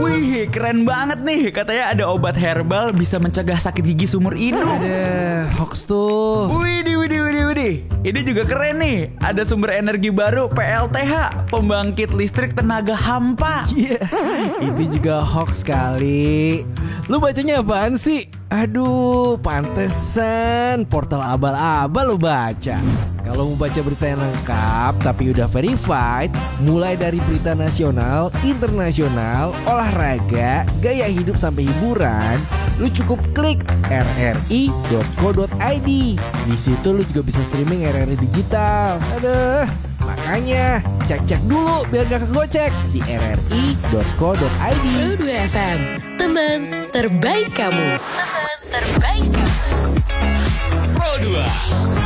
Wih, keren banget nih. Katanya ada obat herbal bisa mencegah sakit gigi seumur hidup. Ada hoax tuh. Widih. Ini juga keren nih. Ada sumber energi baru PLTH, pembangkit listrik tenaga hampa. Iya, itu juga hoax kali. Lu bacanya apaan sih? Aduh, pantesan portal abal-abal lu baca. Kalau mau baca berita yang lengkap tapi udah verified, mulai dari berita nasional, internasional, olahraga, gaya hidup sampai hiburan, lu cukup klik rri.co.id. Di situ lu juga bisa streaming RRI digital. Aduh, makanya cek dulu biar gak kegocek di rri.co.id. Pro 2 FM, teman terbaik kamu. Pro 2.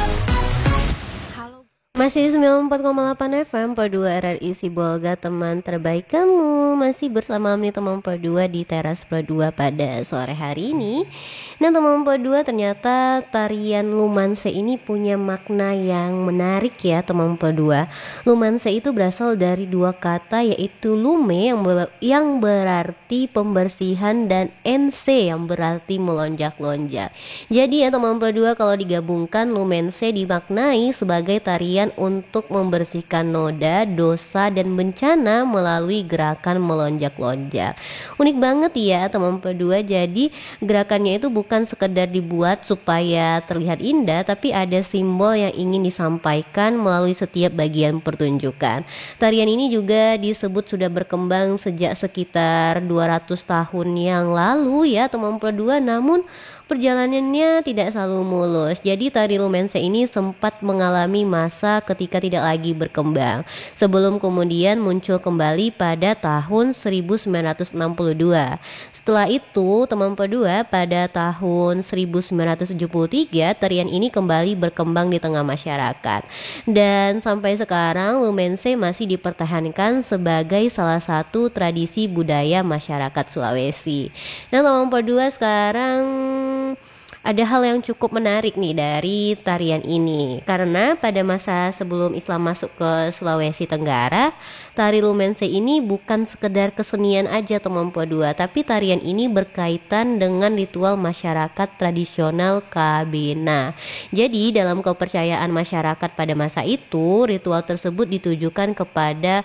Masih di 94,8 FM Pro 2 RRI Sibolga, teman terbaik kamu. Masih bersama nih teman Pro 2 di teras Pro 2 pada sore hari ini. Nah teman Pro 2, ternyata tarian Lumanse ini punya makna yang menarik ya teman Pro 2. Lumanse itu berasal dari dua kata, yaitu lume yang berarti pembersihan dan ense yang berarti melonjak-lonjak. Jadi ya teman Pro 2, kalau digabungkan Lumense dimaknai sebagai tarian untuk membersihkan noda, dosa, dan bencana melalui gerakan melonjak-lonjak. Unik banget ya teman Pro 2. Jadi gerakannya itu bukan sekedar dibuat supaya terlihat indah, tapi ada simbol yang ingin disampaikan melalui setiap bagian pertunjukan. Tarian ini juga disebut sudah berkembang sejak sekitar 200 tahun yang lalu ya teman Pro 2, namun perjalanannya tidak selalu mulus. Jadi tari Lumense ini sempat mengalami masa ketika tidak lagi berkembang, sebelum kemudian muncul kembali pada tahun 1962. Setelah itu teman Pro 2, pada tahun 1973 tarian ini kembali berkembang di tengah masyarakat. Dan sampai sekarang Lumense masih dipertahankan sebagai salah satu tradisi budaya masyarakat Sulawesi. Nah teman Pro 2, sekarang ada hal yang cukup menarik nih dari tarian ini, karena pada masa sebelum Islam masuk ke Sulawesi Tenggara, tari Lumense ini bukan sekedar kesenian aja teman Pro 2, tapi tarian ini berkaitan dengan ritual masyarakat tradisional Kabena. Jadi dalam kepercayaan masyarakat pada masa itu, ritual tersebut ditujukan kepada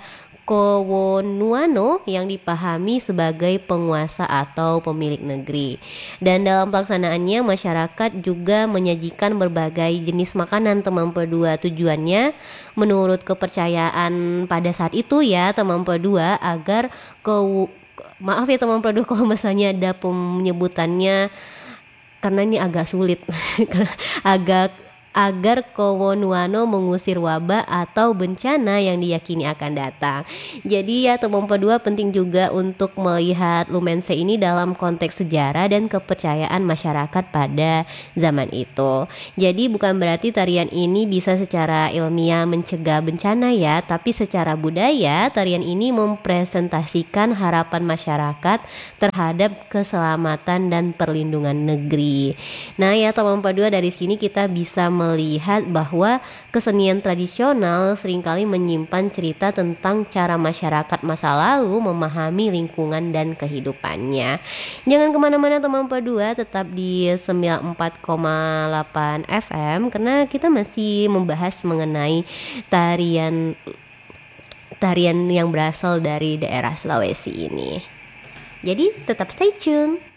Kowonuano yang dipahami sebagai penguasa atau pemilik negeri. Dan dalam pelaksanaannya masyarakat juga menyajikan berbagai jenis makanan teman Pro 2. Tujuannya menurut kepercayaan pada saat itu ya teman Pro 2, agar maaf ya teman Pro 2 kalau misalnya ada penyebutannya karena ini agak sulit agar Kowonuano mengusir wabah atau bencana yang diyakini akan datang. Jadi ya teman Pro 2, penting juga untuk melihat Lumense ini dalam konteks sejarah dan kepercayaan masyarakat pada zaman itu. Jadi bukan berarti tarian ini bisa secara ilmiah mencegah bencana ya, tapi secara budaya tarian ini mempresentasikan harapan masyarakat terhadap keselamatan dan perlindungan negeri. Nah ya teman Pro 2, dari sini kita bisa melihat bahwa kesenian tradisional seringkali menyimpan cerita tentang cara masyarakat masa lalu memahami lingkungan dan kehidupannya. Jangan kemana-mana teman Pro 2, tetap di 94,8 FM karena kita masih membahas mengenai tarian yang berasal dari daerah Sulawesi ini. Jadi tetap stay tune.